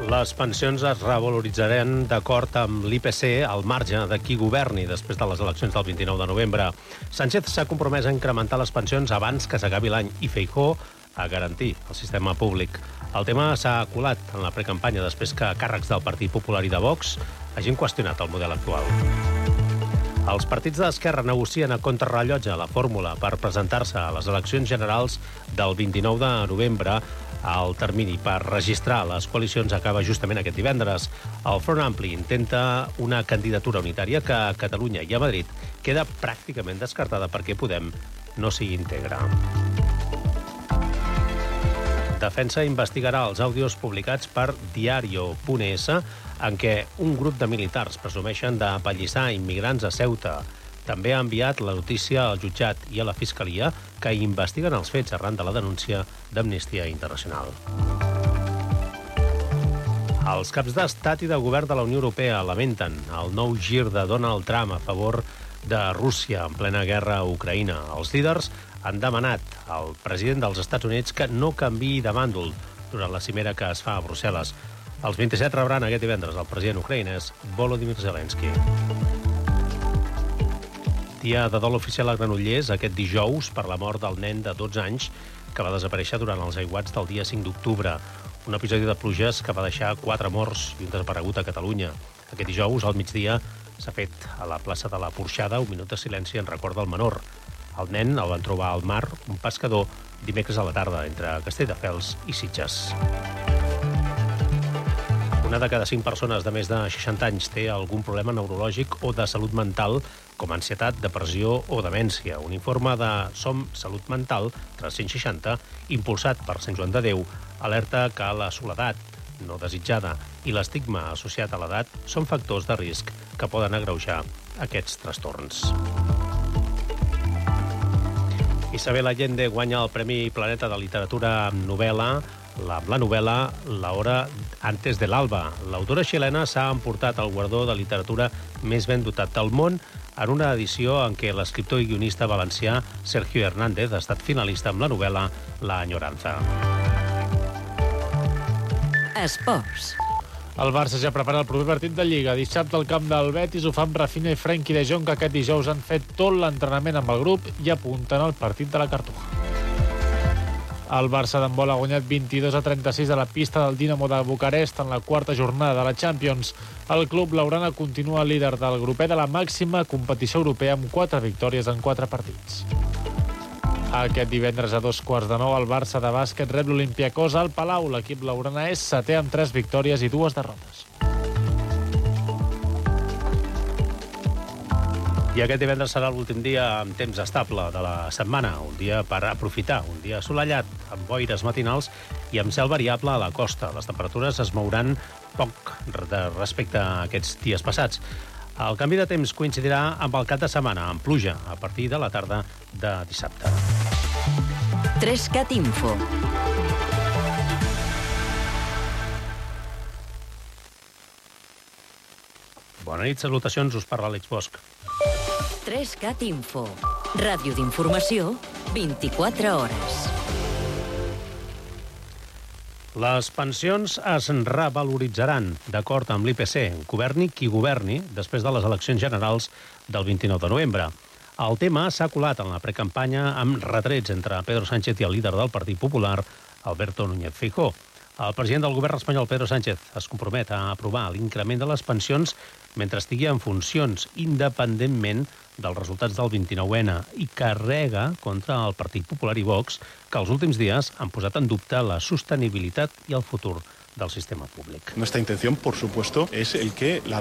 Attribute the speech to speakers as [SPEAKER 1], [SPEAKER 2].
[SPEAKER 1] Les pensions es revaloritzaran d'acord amb l'IPC al marge de qui governi després de les eleccions del 29 de novembre. Sánchez s'ha compromès a incrementar les pensions abans que s'acabi l'any i Feijóo a garantir el sistema públic. El tema s'ha colat en la precampanya després que càrrecs del Partit Popular i de Vox hagin qüestionat el model actual. Els partits d'Esquerra negocien a contrarrellotge la fórmula per presentar-se a les eleccions generals del 29 de novembre. El termini per registrar les coalicions acaba justament aquest divendres. El Front Ampli intenta una candidatura unitària que a Catalunya i a Madrid queda pràcticament descartada perquè Podem no s'hi integra. Defensa investigarà els àudios publicats per Diario.es en què un grup de militars presumeixen d'apallissar immigrants a Ceuta. També ha enviat la notícia al jutjat i a la Fiscalia que investiguen els fets arran de la denúncia d'Amnistia Internacional. Els caps d'estat i de govern de la Unió Europea lamenten el nou gir de Donald Trump a favor de Rússia en plena guerra a Ucraïna. Els líders han demanat al president dels Estats Units que no canviï de bàndol durant la cimera que es fa a Brussel·les. Els 27 rebran aquest divendres el president ucraïnès Volodymyr Zelensky. Dia de dol oficial a Granollers aquest dijous per la mort del nen de 12 anys que va desaparèixer durant els aiguats del dia 5 d'octubre. Un episodi de pluges que va deixar 4 morts i un desaparegut a Catalunya. Aquest dijous, al migdia, s'ha fet a la plaça de la Porxada un minut de silenci en record del menor. El nen el van trobar al mar un pescador dimecres a la tarda entre Castelldefels i Sitges. Una de cada 5 persones de més de 60 anys té algun problema neurològic o de salut mental, com ansietat, depressió o demència. Un informe de Som Salut Mental 360, impulsat per Sant Joan de Déu, alerta que la soledat no desitjada i l'estigma associat a l'edat són factors de risc que poden agreujar aquests trastorns. Isabel Allende guanya el Premi Planeta de Literatura amb novel·la, la novel·la La hora antes de l'alba. L'autora xilena s'ha emportat el guardó de literatura més ben dotat del món en una edició en què l'escriptor i guionista valencià Sergio Hernández ha estat finalista amb la novel·la La añoranza.
[SPEAKER 2] Esports.
[SPEAKER 3] El Barça ja prepara el proper partit de Lliga. Dissabte al camp del Betis ho fan Rafinha i Frenkie de Jong, que aquest dijous han fet tot l'entrenament amb el grup i apunten al partit de la Cartuja. El Barça d'handbol ha guanyat 22-36 a la pista del Dinamo de Bucarest en la quarta jornada de la Champions. El club blaugrana continua líder del grupet de la màxima competició europea amb 4 victòries en 4 partits. Aquest divendres a 9:15 el Barça de bàsquet rep l'Olympiacos al Palau. L'equip blaugrana és setè amb 3 victòries i 2 derrotes.
[SPEAKER 1] I aquest divendres serà l'últim dia amb temps estable de la setmana, un dia per aprofitar, un dia assolellat, amb boires matinals i amb cel variable a la costa. Les temperatures es mouran poc respecte a aquests dies passats. El canvi de temps coincidirà amb el cap de setmana, amb pluja, a partir de la tarda de dissabte.
[SPEAKER 2] 3CAT Info.
[SPEAKER 1] Bona nit, salutacions, us parla Àlex Bosch.
[SPEAKER 2] 3CAT Info. Ràdio d'informació, 24 hores.
[SPEAKER 1] Les pensions es revaloritzaran, d'acord amb l'IPC, governi qui governi, després de les eleccions generals del 29 de novembre. El tema s'ha colat en la precampanya amb retrets entre Pedro Sánchez i el líder del Partit Popular, Alberto Núñez Feijóo. El president del govern espanyol, Pedro Sánchez, es compromet a aprovar l'increment de les pensions mentre estigui en funcions, independentment dels resultats del 29N, i carrega contra el Partit Popular i Vox, que els últims dies han posat en dubte la sostenibilitat i el futur del sistema públic.
[SPEAKER 4] Nuestra intención, por supuesto, es el que la